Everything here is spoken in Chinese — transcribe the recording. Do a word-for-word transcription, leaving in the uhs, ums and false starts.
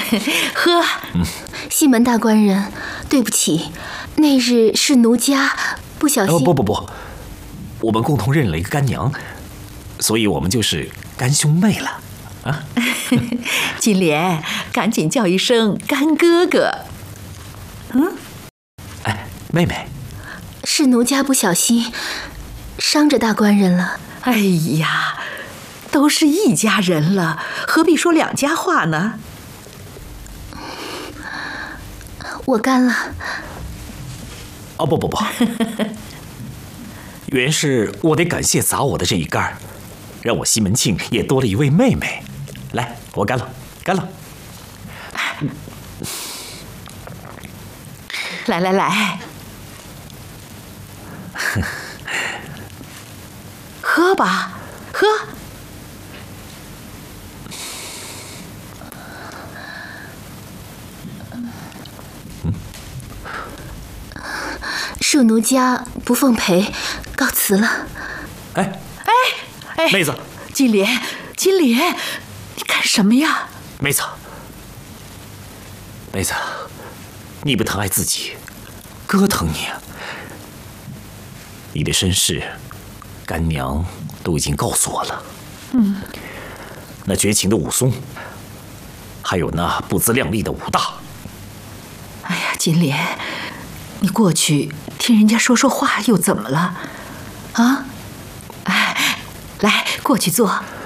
喝。 嗯， 西门大官人，对不起，那日是奴家不小心。 哦，不不不，我们共同认了一个干娘，所以我们就是干兄妹了啊。 金莲，赶紧叫一声干哥哥。嗯， 哎，妹妹， 是奴家不小心伤着大官人了。 哎呀，都是一家人了，何必说两家话呢？ 我干了。 哦，不不不，原是我得感谢砸我的这一杆，让我西门庆也多了一位妹妹。来，我干了，干了。 来来来，喝吧，喝。 恕奴家不奉陪，告辞了。 哎哎哎， 妹子， 金莲，金莲，你干什么呀？ 妹子，妹子，你不疼爱自己，哥疼你啊！你的身世，干娘都已经告诉我了。 嗯， 那绝情的武松，还有那不自量力的武大。 哎呀，金莲，你过去听人家说说话又怎么了？啊？哎，来，过去坐。